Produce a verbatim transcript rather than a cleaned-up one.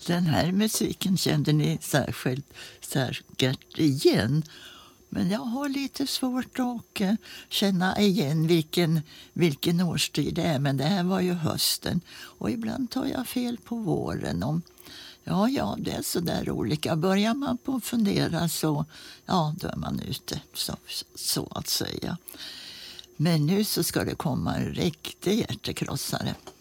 Den här musiken kände ni särskilt säkert igen. Men jag har lite svårt att uh, känna igen vilken, vilken årstid det är. Men det här var ju hösten. Och ibland tar jag fel på våren. Om, ja, ja, det är så där olika. Börjar man på att fundera så, ja, då är man ute, så, så att säga. Men nu så ska det komma en riktig hjärtekrossare.